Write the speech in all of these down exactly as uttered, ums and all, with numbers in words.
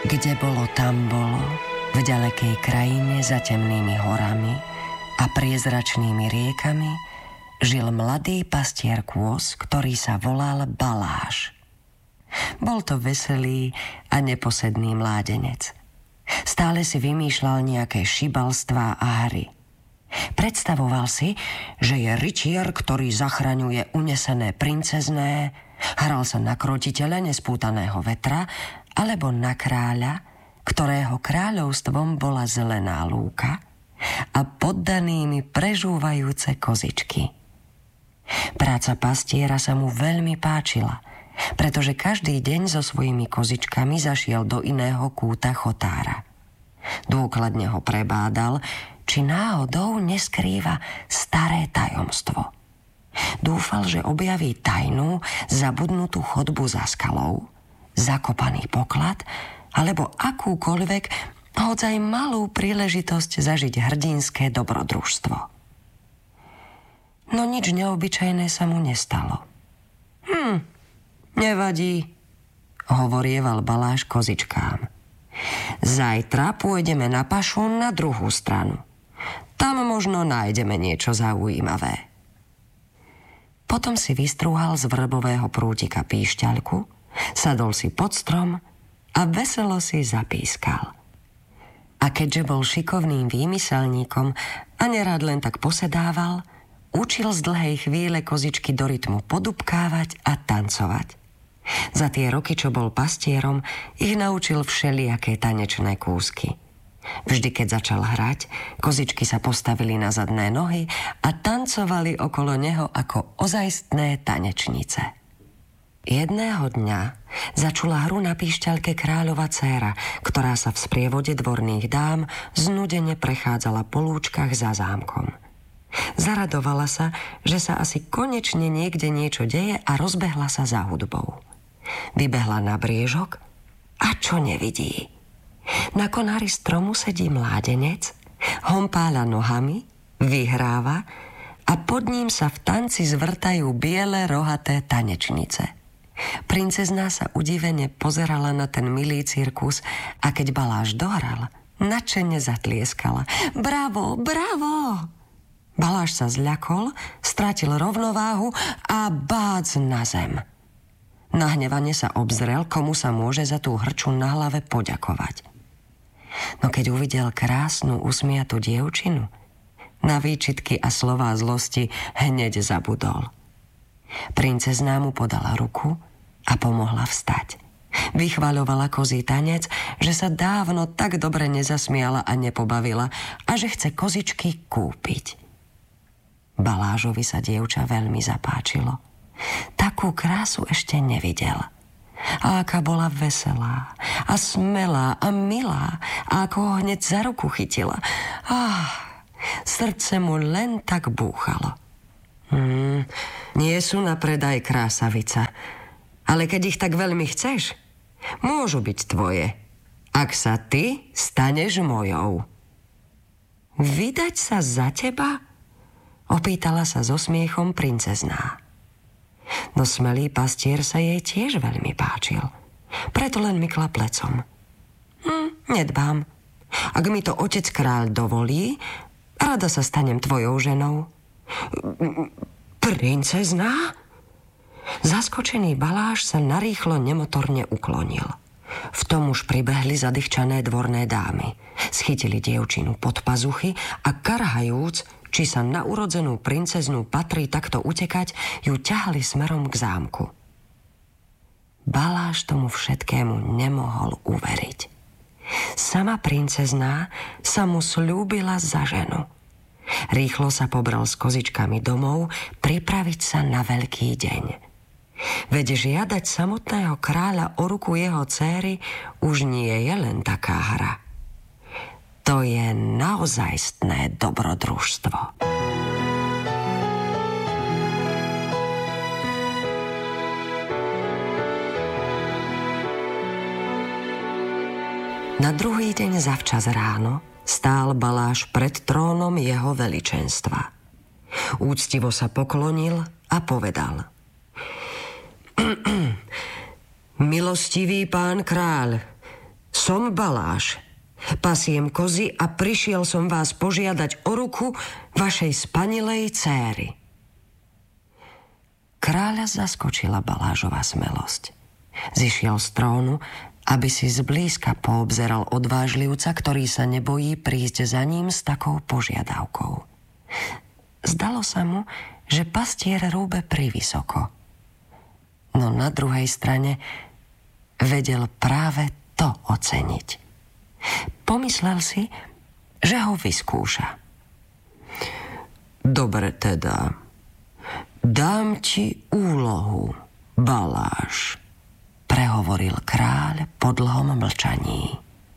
Kde bolo, tam bolo, v ďalekej krajine za temnými horami a priezračnými riekami žil mladý pastier kôz, ktorý sa volal Baláš. Bol to veselý a neposedný mládenec. Stále si vymýšľal nejaké šibalstvá a hry. Predstavoval si, že je rytier, ktorý zachraňuje unesené princezné, hral sa na krotiteľa nespútaného vetra alebo na kráľa, ktorého kráľovstvom bola zelená lúka a poddanými prežúvajúce kozičky. Práca pastiera sa mu veľmi páčila, pretože každý deň so svojimi kozičkami zašiel do iného kúta chotára. Dôkladne ho prebádal, či náhodou neskrýva staré tajomstvo. Dúfal, že objaví tajnú, zabudnutú chodbu za skalou, zakopaný poklad alebo akúkoľvek, hoď aj malú príležitosť zažiť hrdinské dobrodružstvo. No nič neobyčajné sa mu nestalo. Hm, nevadí, hovorieval Baláš kozičkám. Zajtra pôjdeme na pašu na druhú stranu. Tam možno nájdeme niečo zaujímavé. Potom si vystrúhal z vrbového prútika píšťaľku, sadol si pod strom a veselo si zapískal. A keďže bol šikovným výmyselníkom a nerád len tak posedával, učil z dlhej chvíle kozičky do rytmu podupkávať a tancovať. Za tie roky, čo bol pastierom, ich naučil všelijaké tanečné kúsky. Vždy, keď začal hrať, kozičky sa postavili na zadné nohy a tancovali okolo neho ako ozajstné tanečnice. Jedného dňa začula hru na píšťalke kráľova dcéra, ktorá sa v sprievode dvorných dám znudene prechádzala po lúčkach za zámkom. Zaradovala sa, že sa asi konečne niekde niečo deje a rozbehla sa za hudbou. Vybehla na briežok a čo nevidí? Na konári stromu sedí mládenec, hompáľa nohami, vyhráva a pod ním sa v tanci zvrtajú biele rohaté tanečnice. Princezná sa udivene pozerala na ten milý cirkus a keď Baláš dohral, nadšene zatlieskala. Bravo, bravo! Baláš sa zľakol, strátil rovnováhu a bác na zem. Nahnevane sa obzrel, komu sa môže za tú hrču na hlave poďakovať. No keď uvidel krásnu usmiatú dievčinu, na výčitky a slová zlosti hneď zabudol. Princezná mu podala ruku a pomohla vstať. Vychvaľovala kozí tanec, že sa dávno tak dobre nezasmiala a nepobavila a že chce kozičky kúpiť. Balážovi sa dievča veľmi zapáčilo. Takú krásu ešte nevidel. A aká bola veselá a smelá a milá a ako ho hneď za ruku chytila. Ah, srdce mu len tak búchalo. Hmm, nie sú na predaj krásavica, ale keď ich tak veľmi chceš, môžu byť tvoje, ak sa ty staneš mojou. Vydať sa za teba? Opýtala sa so smiechom princezná. No smelý pastier sa jej tiež veľmi páčil. Preto len mykla plecom. Hm, nedbám. Ak mi to otec kráľ dovolí, rada sa stanem tvojou ženou. Princezná? Zaskočený Baláš sa narýchlo nemotorne uklonil. V tom už pribehli zadýchčané dvorné dámy. Schytili dievčinu pod pazuchy a karhajúc, či sa na urodzenú princeznú patrí takto utekať, ju ťahali smerom k zámku. Baláš tomu všetkému nemohol uveriť. Sama princezná sa mu sľúbila za ženu. Rýchlo sa pobral s kozičkami domov pripraviť sa na veľký deň. Veď žiadať samotného kráľa o ruku jeho dcéry už nie je len taká hra. To je naozajstné dobrodružstvo. Na druhý deň zavčas ráno stál Baláš pred trónom jeho veličenstva. Úctivo sa poklonil a povedal: Milostivý pán kráľ, Som Baláš. Pasiem kozy a prišiel som vás požiadať o ruku vašej spanilej céry. Kráľa zaskočila Balážova smelosť. Zišiel z trónu, aby si zblízka poobzeral odvážlivca, ktorý sa nebojí prísť za ním s takou požiadavkou. Zdalo sa mu, že pastier rúbe privysoko. No na druhej strane vedel práve to oceniť. Pomyslel si, že ho vyskúša. Dobre teda, dám ti úlohu, Baláš, prehovoril kráľ po dlhom mlčaní.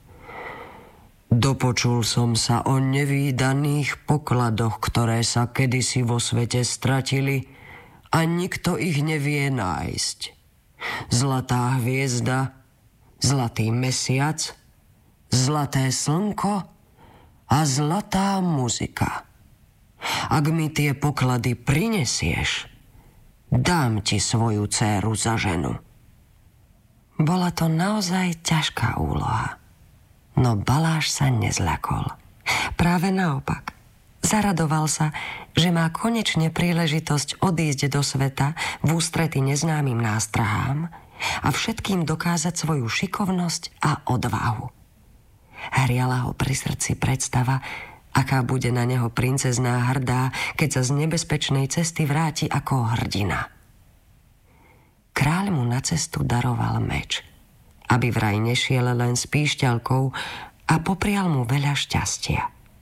Dopočul som sa o nevídaných pokladoch, ktoré sa kedysi vo svete stratili a nikto ich nevie nájsť. Zlatá hviezda, zlatý mesiac, zlaté slnko a zlatá muzika. Ak mi tie poklady prinesieš, dám ti svoju dcéru za ženu. Bola to naozaj ťažká úloha, no Baláš sa nezľakol. Práve naopak, zaradoval sa, že má konečne príležitosť odísť do sveta v ústrety neznámym nástrahám a všetkým dokázať svoju šikovnosť a odvahu. Hriala ho pri srdci predstava, aká bude na neho princezná hrdá, keď sa z nebezpečnej cesty vráti ako hrdina. Kráľ mu na cestu daroval meč, aby vraj nešiel len s píšťalkou, a poprial mu veľa šťastia.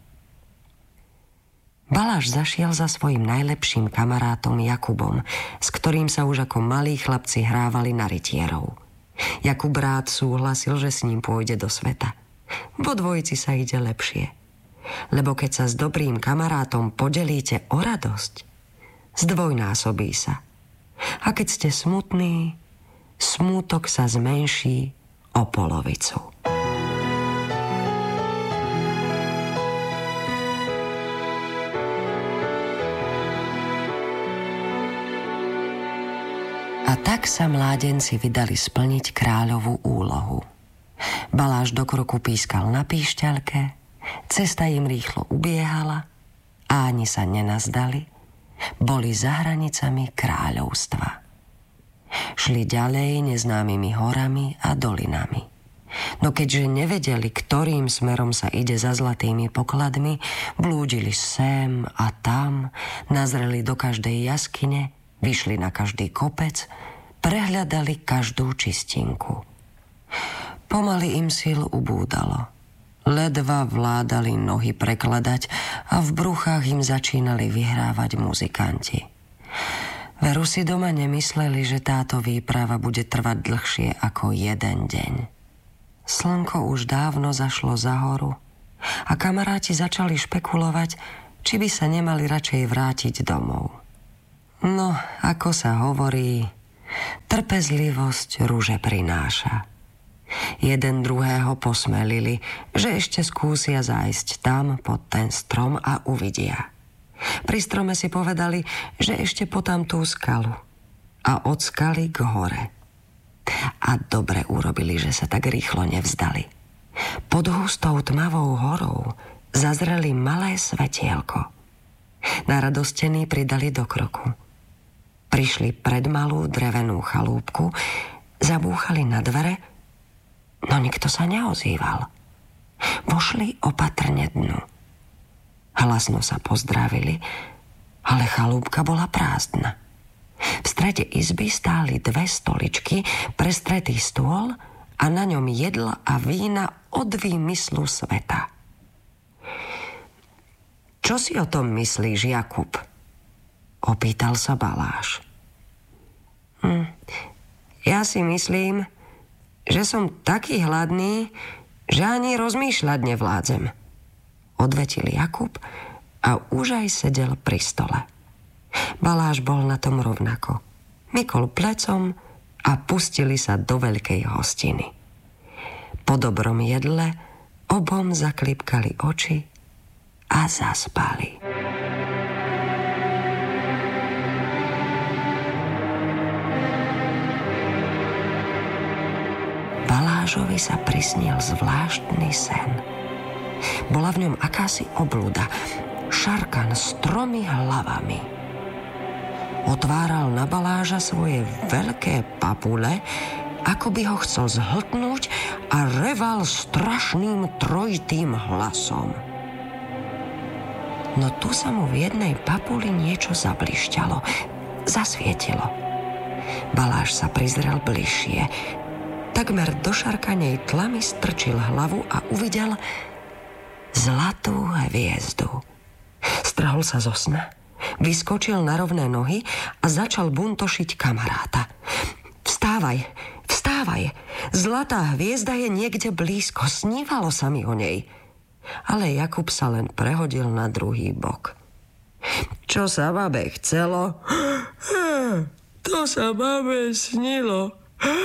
Baláš zašiel za svojim najlepším kamarátom Jakubom, s ktorým sa už ako malí chlapci hrávali na rytierov. Jakub rád súhlasil, že s ním pôjde do sveta. Vo dvojici sa ide lepšie, lebo keď sa s dobrým kamarátom podelíte o radosť, zdvojnásobí sa. A keď ste smutní, smútok sa zmenší o polovicu. A tak sa mládenci vydali splniť kráľovú úlohu. Baláš do kroku pískal na píšťalke, cesta im rýchlo ubiehala a ani sa nenazdali. Boli za hranicami kráľovstva. Šli ďalej neznámymi horami a dolinami. No keďže nevedeli, ktorým smerom sa ide za zlatými pokladmi, blúdili sem a tam, nazreli do každej jaskyne, vyšli na každý kopec, prehľadali každú čistinku. Pomaly im síl ubúdalo. Ledva vládali nohy prekladať a v bruchách im začínali vyhrávať muzikanti. Veru si doma nemysleli, že táto výprava bude trvať dlhšie ako jeden deň. Slnko už dávno zašlo za horu a kamaráti začali špekulovať, či by sa nemali radšej vrátiť domov. No, ako sa hovorí, trpezlivosť ruže prináša. Jeden druhého posmelili, že ešte skúsia zájsť tam pod ten strom a uvidia. Pri strome si povedali, že ešte potom tú skalu a od skaly k hore. A dobre urobili, že sa tak rýchlo nevzdali. Pod hustou tmavou horou zazreli malé svetielko. Naradostení pridali do kroku. Prišli pred malú drevenú chalúbku, zabúchali na dvere, no nikto sa neozýval. Vošli opatrne dnu. Hlasno sa pozdravili, ale chalúbka bola prázdna. V strede izby stáli dve stoličky, prestretý stôl a na ňom jedla a vína od výmyslu sveta. Čo si o tom myslíš, Jakub? Opýtal sa Baláš. Hm, ja si myslím, že som taký hladný, že ani rozmýšľať nevládzem, odvetil Jakub a už aj sedel pri stole. Baláš bol na tom rovnako. Mykol plecom a pustili sa do veľkej hostiny. Po dobrom jedle obom zaklipkali oči a zaspali. Balážovi sa prisnil zvláštny sen. Bola v ňom akási obluda, šarkan s tromi hlavami. Otváral na Baláža svoje veľké papule, ako by ho chcel zhltnúť, a reval strašným trojitým hlasom. No tu sa mu v jednej papuli niečo zablišťalo, zasvietilo. Baláž sa prizrel bližšie. Takmer do šarkanej tlamy strčil hlavu a uvidel zlatú hviezdu. Strhol sa zo sna, vyskočil na rovné nohy a začal buntošiť kamaráta. Vstávaj, vstávaj, zlatá hviezda je niekde blízko, snívalo sa mi o nej. Ale Jakub sa len prehodil na druhý bok. Čo sa babe chcelo? To sa babe snilo.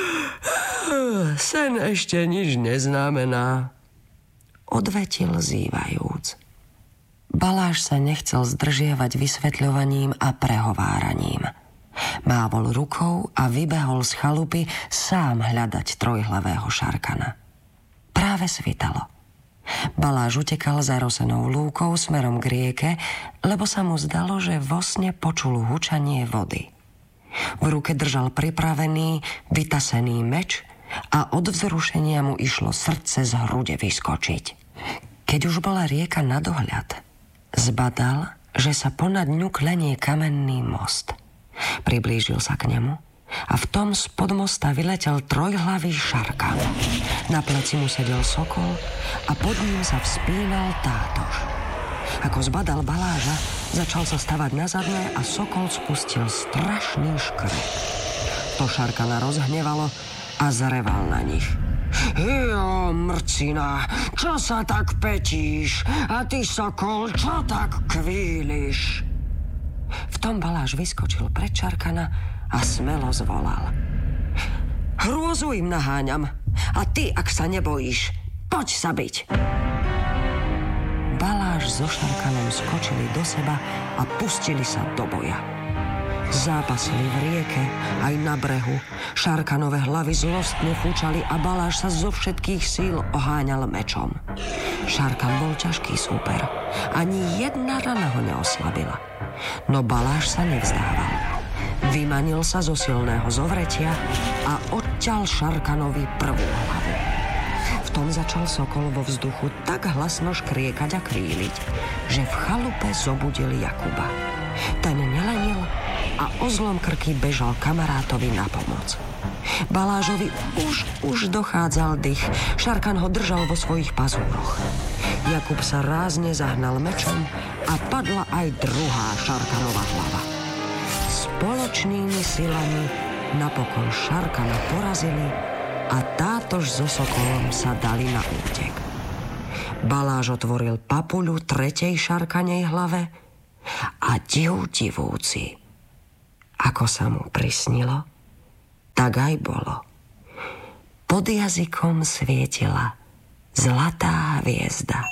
Sen ešte nič neznamená, odvetil zývajúc. Baláž sa nechcel zdržiavať vysvetľovaním a prehováraním. Mávol rukou a vybehol z chalupy sám hľadať trojhlavého šarkana. Práve svitalo. Baláž utekal zarosenou lúkou smerom k rieke, lebo sa mu zdalo, že vo sne počul hučanie vody. V ruke držal pripravený, vytasený meč a od vzrušenia mu išlo srdce z hrude vyskočiť. Keď už bola rieka na dohľad, zbadal, že sa ponad ňu klenie kamenný most. Priblížil sa k nemu a v tom spod mosta vyletel trojhlavý šarkan. Na pleci mu sedel sokol a pod ním sa vzpínal tátoš. Ako zbadal Baláža, začal sa stavať na zadné a sokol spustil strašný škrek. To šarkana rozhnevalo a zareval na nich. Jo, mrcina, čo sa tak petíš? A ty, sokol, čo tak kvíliš? V tom Baláž vyskočil pred šarkana a smelo zvolal. Hrôzu im naháňam a ty, ak sa nebojíš, poď sa byť. Baláž so šarkanom skočili do seba a pustili sa do boja. Zápasili v rieke, aj na brehu. Šarkanové hlavy zlostne fúčali a Baláž sa zo všetkých síl oháňal mečom. Šarkan bol ťažký súper. Ani jedna rana ho neoslabila. No Baláž sa nevzdával. Vymanil sa zo silného zovretia a odťal šarkanovi prvú hlavu. V tom začal sokol vo vzduchu tak hlasno škriekať a kvíliť, že v chalupe zobudil Jakuba. Ten nelenil a o zlom krky bežal kamarátovi na pomoc. Balážovi už, už dochádzal dych. Šarkan ho držal vo svojich pazúroch. Jakub sa rázne zahnal mečom a padla aj druhá šarkanová hlava. Spoločnými silami napokon šarkana porazili a tátož so sokolom sa dali na útek. Baláž otvoril papuľu tretej šarkanej hlave a div divúci. Ako sa mu prisnilo, tak aj bolo. Pod jazykom svietila zlatá hviezda.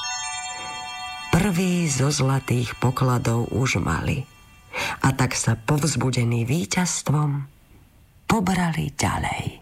Prvý zo zlatých pokladov už mali a tak sa povzbudení víťazstvom pobrali ďalej.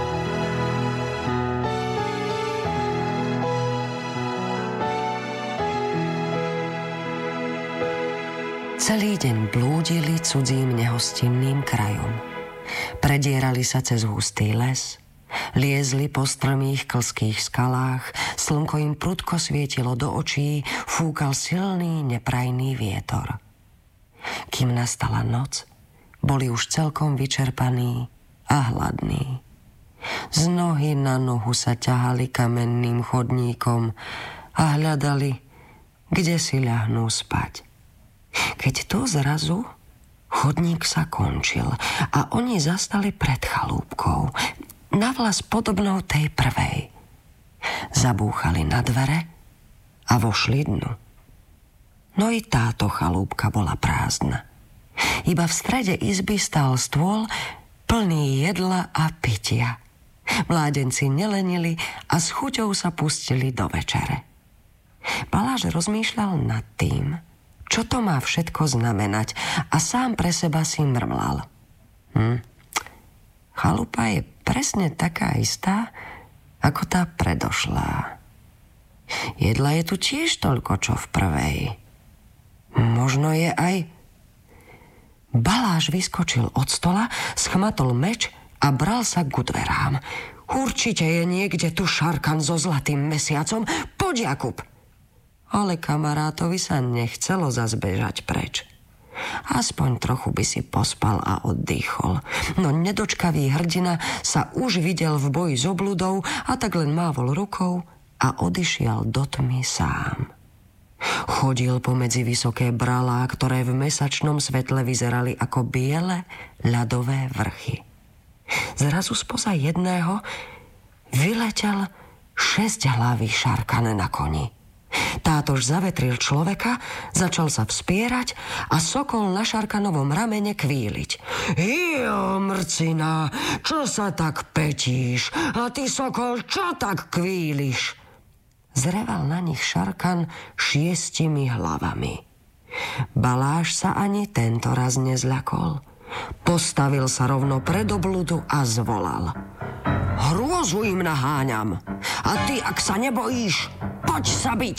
Celý deň blúdili cudzím nehostinným krajom. Predierali sa cez hustý les, liezli po strmých klských skalách, slnko im prudko svietilo do očí, fúkal silný neprajný vietor. Kým nastala noc, boli už celkom vyčerpaní a hladní. Z nohy na nohu sa ťahali kamenným chodníkom a hľadali, kde si ľahnú spať. Keď tu zrazu chodník sa končil a oni zastali pred chalúbkou, navlas podobnou tej prvej. Zabúchali na dvere a vošli dnu. No i táto chalúbka bola prázdna. Iba v strede izby stál stôl plný jedla a pitia. Mládenci nelenili a s chuťou sa pustili do večere. Baláž rozmýšľal nad tým, čo to má všetko znamenať, a sám pre seba si mrmlal. Hm. Chalupa je presne taká istá, ako tá predošlá. Jedla je tu tiež toľko, čo v prvej. Možno je aj... Baláš vyskočil od stola, schmatol meč a bral sa ku dverám. Určite je niekde tu Šarkan so zlatým mesiacom. Poď, Jakub! Ale kamarátovi sa nechcelo zas bežať preč. Aspoň trochu by si pospal a oddychol. No nedočkavý hrdina sa už videl v boji s obludou a tak len mávol rukou a odišiel do tmy sám. Chodil pomedzi vysoké bralá, ktoré v mesačnom svetle vyzerali ako biele ľadové vrchy. Zrazu spoza jedného vyletel šesťhlavý Šarkan na koni. Tátož zavetril človeka, začal sa vspierať a sokol na Šarkanovom ramene kvíliť. Jo, mrcina, čo sa tak petíš? A ty, sokol, čo tak kvíliš? Zreval na nich Šarkan šiestimi hlavami. Baláš sa ani tento raz nezľakol. Postavil sa rovno pred obludu a zvolal. Hrôzu im naháňam. A ty, ak sa nebojíš, poď sa biť.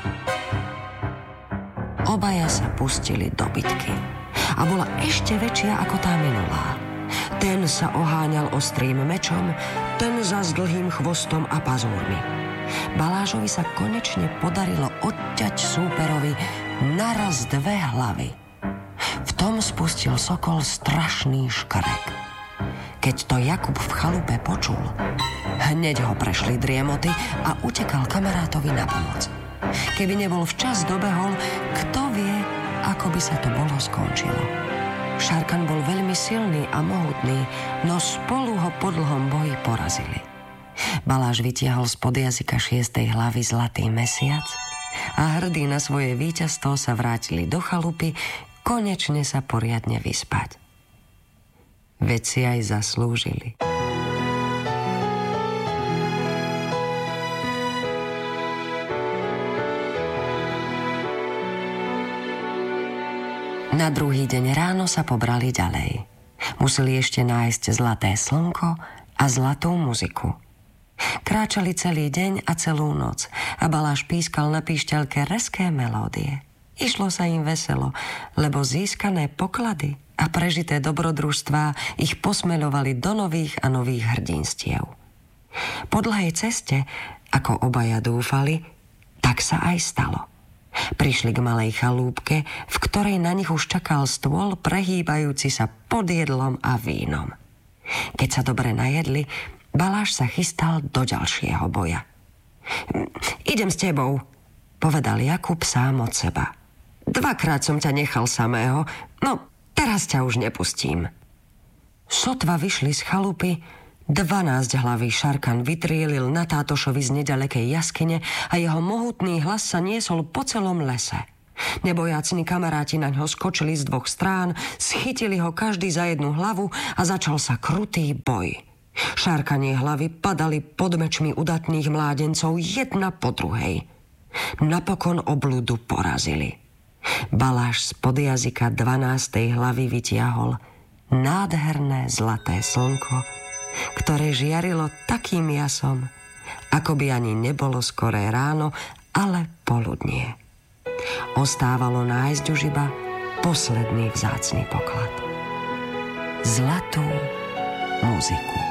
Obaja sa pustili do bitky. A bola ešte väčšia ako tá minulá. Ten sa oháňal ostrým mečom, ten za s dlhým chvostom a pazúrmi. Balážovi sa konečne podarilo odťať súperovi naraz dve hlavy. V tom spustil sokol strašný škrek. Keď to Jakub v chalupe počul, hneď ho prešli driemoty a utekal kamarátovi na pomoc. Keby nebol včas dobehol, kto vie, ako by sa to bolo skončilo. Šarkan bol veľmi silný a mohutný, no spolu ho po dlhom boji porazili. Baláš vytiahol spod jazyka šiestej hlavy zlatý mesiac a hrdí na svoje víťazstvo sa vrátili do chalupy, konečne sa poriadne vyspať. Veď si aj zaslúžili. Na druhý deň ráno sa pobrali ďalej. Museli ešte nájsť zlaté slnko a zlatú muziku. Kráčali celý deň a celú noc a Baláš pískal na píšťalke rezké melódie. Išlo sa im veselo, lebo získané poklady a prežité dobrodružstvá ich posmeľovali do nových a nových hrdinstiev. Po dlhej ceste, ako obaja dúfali, tak sa aj stalo. Prišli k malej chalúbke, v ktorej na nich už čakal stôl prehýbajúci sa pod jedlom a vínom. Keď sa dobre najedli, Baláš sa chystal do ďalšieho boja. Idem s tebou, povedal Jakub sám od seba. Dvakrát som ťa nechal samého, no teraz ťa už nepustím. Sotva vyšli z chalupy, dvanásťhlavý Šarkan vytrielil na Tátošovi z nedalekej jaskyne a jeho mohutný hlas sa niesol po celom lese. Nebojácni kamaráti na ňo skočili z dvoch strán, schytili ho každý za jednu hlavu a začal sa krutý boj. Šarkanie hlavy padali pod mečmi udatných mládencov jedna po druhej. Napokon obludu porazili. Baláš spod jazyka dvanástej hlavy vytiahol nádherné zlaté slnko, ktoré žiarilo takým jasom, ako by ani nebolo skoré ráno, ale poludnie. Ostávalo nájsť už iba posledný vzácny poklad. Zlatú muziku.